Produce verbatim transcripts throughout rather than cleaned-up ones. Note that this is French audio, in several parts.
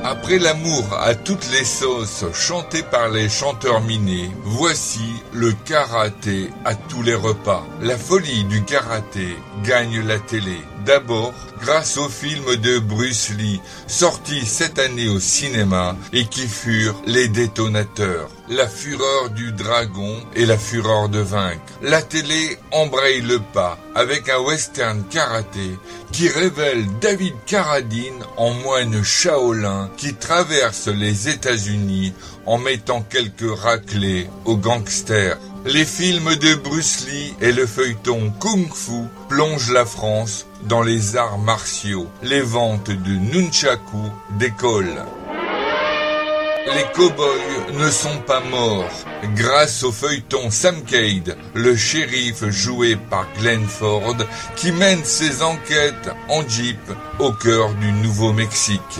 Après l'amour à toutes les sauces chanté par les chanteurs minés, voici le karaté à tous les repas. La folie du karaté gagne la télé. D'abord, grâce aux films de Bruce Lee, sortis cette année au cinéma et qui furent les détonateurs. La fureur du dragon et la fureur de vaincre. La télé embraye le pas avec un western karaté qui révèle David Carradine en moine Shaolin qui traverse les États-Unis en mettant quelques raclés aux gangsters. Les films de Bruce Lee et le feuilleton Kung Fu plongent la France dans les arts martiaux. Les ventes de nunchaku décollent. Les cow-boys ne sont pas morts. Grâce au feuilleton Sam Cade, le shérif joué par Glenn Ford, qui mène ses enquêtes en jeep au cœur du Nouveau-Mexique.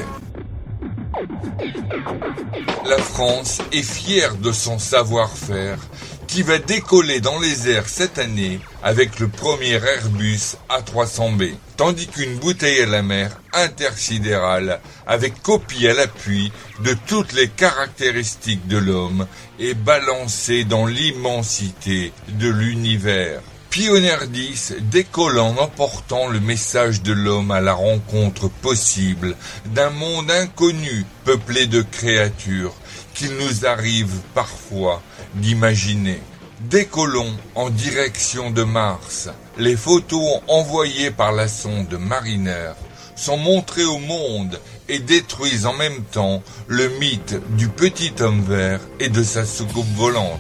La France est fière de son savoir-faire, qui va décoller dans les airs cette année avec le premier Airbus A trois cents B, tandis qu'une bouteille à la mer intersidérale avec copie à l'appui de toutes les caractéristiques de l'homme est balancée dans l'immensité de l'univers. Pioneer dix décolle en emportant le message de l'homme à la rencontre possible d'un monde inconnu peuplé de créatures qu'il nous arrive parfois d'imaginer. Décollons en direction de Mars. Les photos envoyées par la sonde Mariner sont montrées au monde et détruisent en même temps le mythe du petit homme vert et de sa soucoupe volante.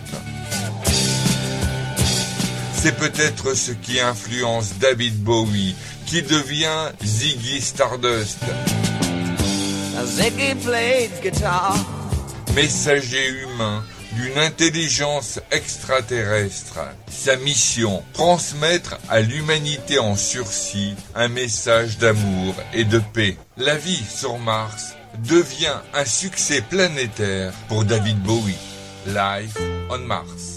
C'est peut-être ce qui influence David Bowie, qui devient Ziggy Stardust. Ziggy played guitar. Messager humain d'une intelligence extraterrestre. Sa mission, transmettre à l'humanité en sursis un message d'amour et de paix. La vie sur Mars devient un succès planétaire pour David Bowie. Life on Mars.